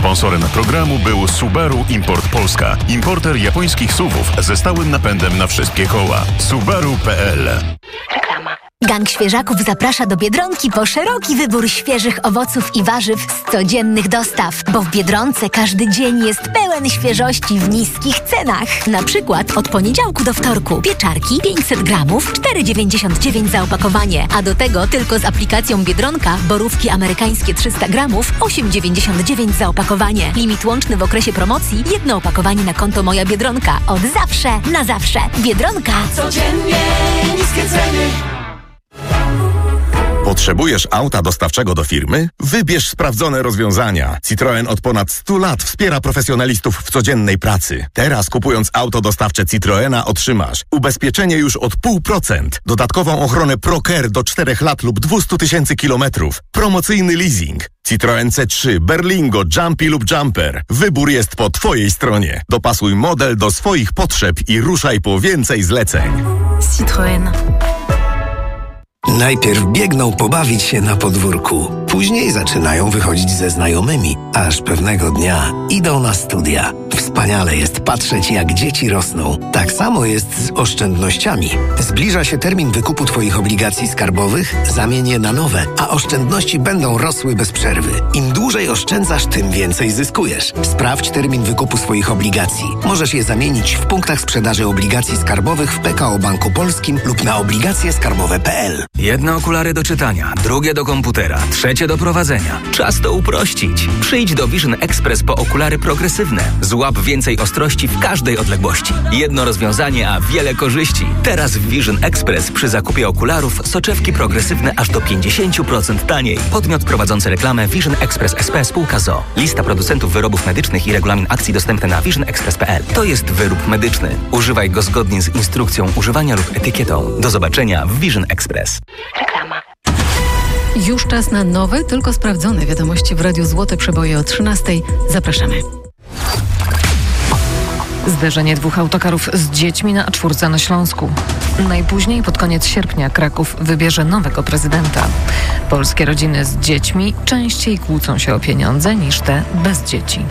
Sponsorem programu był Subaru Import Polska. Importer japońskich SUV-ów ze stałym napędem na wszystkie koła. Subaru.pl. Reklama. Gang Świeżaków zaprasza do Biedronki po szeroki wybór świeżych owoców i warzyw z codziennych dostaw, bo w Biedronce każdy dzień jest pełen świeżości w niskich cenach. Na przykład od poniedziałku do wtorku pieczarki 500 gramów 4,99 za opakowanie, a do tego tylko z aplikacją Biedronka borówki amerykańskie 300 gramów 8,99 za opakowanie. Limit łączny w okresie promocji jedno opakowanie na konto Moja Biedronka. Od zawsze na zawsze. Biedronka. Codziennie niskie ceny. Potrzebujesz auta dostawczego do firmy? Wybierz sprawdzone rozwiązania. Citroen od ponad 100 lat wspiera profesjonalistów w codziennej pracy. Teraz kupując auto dostawcze Citroena otrzymasz ubezpieczenie już od 0,5%, dodatkową ochronę ProCare do 4 lat lub 200 000 kilometrów, promocyjny leasing. Citroen C3, Berlingo, Jumpy lub Jumper. Wybór jest po Twojej stronie. Dopasuj model do swoich potrzeb i ruszaj po więcej zleceń. Citroen. Najpierw biegną pobawić się na podwórku, później zaczynają wychodzić ze znajomymi, aż pewnego dnia idą na studia. Wspaniale jest patrzeć, jak dzieci rosną. Tak samo jest z oszczędnościami. Zbliża się termin wykupu Twoich obligacji skarbowych, zamień je na nowe, a oszczędności będą rosły bez przerwy. Im dłużej oszczędzasz, tym więcej zyskujesz. Sprawdź termin wykupu swoich obligacji. Możesz je zamienić w punktach sprzedaży obligacji skarbowych w PKO Banku Polskim lub na obligacjeskarbowe.pl. Jedne okulary do czytania, drugie do komputera, trzecie do prowadzenia. Czas to uprościć. Przyjdź do Vision Express po okulary progresywne. Złap więcej ostrości w każdej odległości. Jedno rozwiązanie, a wiele korzyści. Teraz w Vision Express przy zakupie okularów soczewki progresywne aż do 50% taniej. Podmiot prowadzący reklamę Vision Express SP spółka ZOO. Lista producentów wyrobów medycznych i regulamin akcji dostępny na visionexpress.pl. To jest wyrób medyczny. Używaj go zgodnie z instrukcją używania lub etykietą. Do zobaczenia w Vision Express. Reklama. Już czas na nowe, tylko sprawdzone wiadomości w Radiu Złote Przeboje o 13:00. Zapraszamy. Zderzenie 2 autokarów z dziećmi na A4 na Śląsku. Najpóźniej pod koniec sierpnia Kraków wybierze nowego prezydenta. Polskie rodziny z dziećmi częściej kłócą się o pieniądze niż te bez dzieci.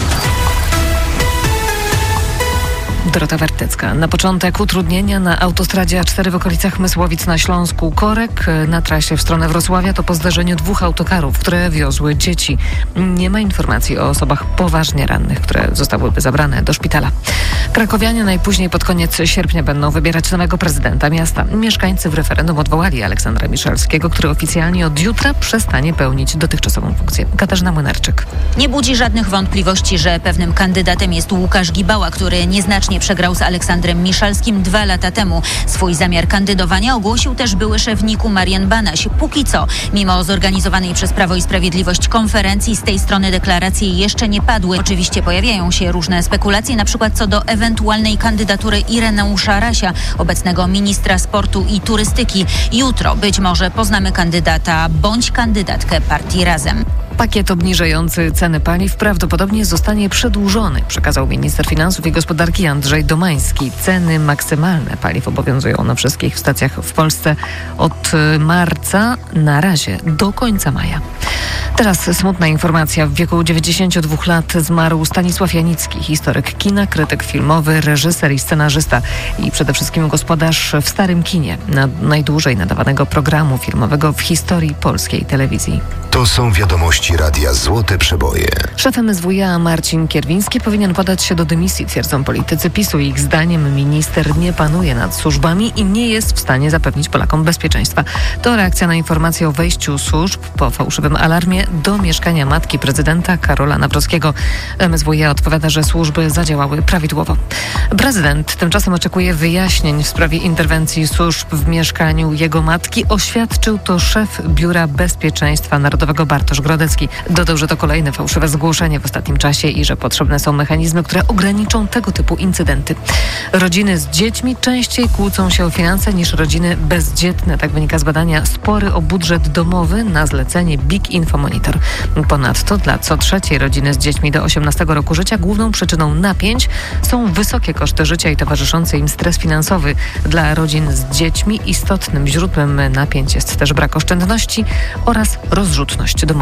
Dorota Wertecka. Na początek utrudnienia na autostradzie A4 w okolicach Mysłowic na Śląsku. Korek na trasie w stronę Wrocławia to po zderzeniu 2 autokarów, które wiozły dzieci. Nie ma informacji o osobach poważnie rannych, które zostałyby zabrane do szpitala. Krakowianie najpóźniej pod koniec sierpnia będą wybierać nowego prezydenta miasta. Mieszkańcy w referendum odwołali Aleksandra Miszalskiego, który oficjalnie od jutra przestanie pełnić dotychczasową funkcję. Katarzyna Młynarczyk. Nie budzi żadnych wątpliwości, że pewnym kandydatem jest Łukasz Gibała, który nieznacznie przegrał z Aleksandrem Miszalskim 2 lata temu. Swój zamiar kandydowania ogłosił też były szef NIK-u Marian Banaś. Póki co, mimo zorganizowanej przez Prawo i Sprawiedliwość konferencji, z tej strony deklaracje jeszcze nie padły. Oczywiście pojawiają się różne spekulacje, na przykład co do ewentualnej kandydatury Ireneusza Rasia, obecnego ministra sportu i turystyki. Jutro być może poznamy kandydata bądź kandydatkę partii Razem. Pakiet obniżający ceny paliw prawdopodobnie zostanie przedłużony, przekazał minister finansów i gospodarki Andrzej Domański. Ceny maksymalne paliw obowiązują na wszystkich stacjach w Polsce od marca na razie do końca maja. Teraz smutna informacja. W wieku 92 lat zmarł Stanisław Janicki, historyk kina, krytyk filmowy, reżyser i scenarzysta i przede wszystkim gospodarz w Starym Kinie, najdłużej nadawanego programu filmowego w historii polskiej telewizji. To są wiadomości Radia Złote Przeboje. Szef MSWiA Marcin Kierwiński powinien podać się do dymisji, twierdzą politycy PiS-u. Ich zdaniem minister nie panuje nad służbami i nie jest w stanie zapewnić Polakom bezpieczeństwa. To reakcja na informację o wejściu służb po fałszywym alarmie do mieszkania matki prezydenta Karola Nawrockiego. MSWiA odpowiada, że służby zadziałały prawidłowo. Prezydent tymczasem oczekuje wyjaśnień w sprawie interwencji służb w mieszkaniu jego matki. Oświadczył to szef Biura Bezpieczeństwa Narodowego Bartosz Grodecki. Dodał, że to kolejne fałszywe zgłoszenie w ostatnim czasie i że potrzebne są mechanizmy, które ograniczą tego typu incydenty. Rodziny z dziećmi częściej kłócą się o finanse niż rodziny bezdzietne. Tak wynika z badania Spory o budżet domowy na zlecenie Big Info Monitor. Ponadto dla co trzeciej rodziny z dziećmi do 18 roku życia główną przyczyną napięć są wysokie koszty życia i towarzyszący im stres finansowy. Dla rodzin z dziećmi istotnym źródłem napięć jest też brak oszczędności oraz rozrzutność domowników.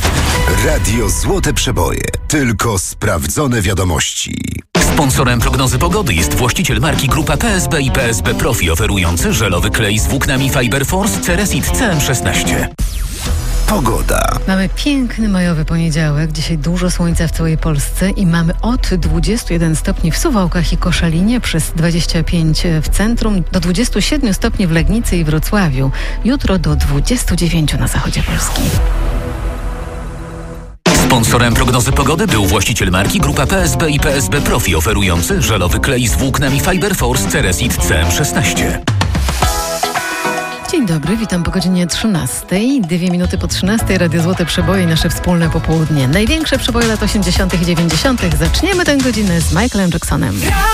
Radio Złote Przeboje. Tylko sprawdzone wiadomości. Sponsorem prognozy pogody jest właściciel marki Grupa PSB i PSB Profi, oferujący żelowy klej z włóknami Fiber Force Ceresit CM16. Pogoda. Mamy piękny majowy poniedziałek. Dzisiaj dużo słońca w całej Polsce i mamy od 21 stopni w Suwałkach i Koszalinie, przez 25 w centrum, do 27 stopni w Legnicy i Wrocławiu. Jutro do 29 na zachodzie Polski. Sponsorem prognozy pogody był właściciel marki Grupa PSB i PSB Profi, oferujący żelowy klej z włóknami Fiber Force Ceresit CM16. Dzień dobry, witam po godzinie 13. 2 minuty po 13. Radio Złote Przeboje, nasze wspólne popołudnie. Największe przeboje lat 80. i 90. Zaczniemy tę godzinę z Michaelem Jacksonem.